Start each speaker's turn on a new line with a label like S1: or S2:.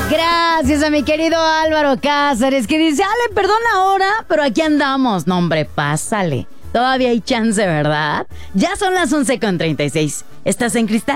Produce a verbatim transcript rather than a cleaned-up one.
S1: Gracias a mi querido Álvaro Cáceres, que dice, Ale, perdón ahora, pero aquí andamos. No, hombre, pásale. Todavía hay chance, ¿verdad? Ya son las once con treinta y seis. ¿Estás en Cristal?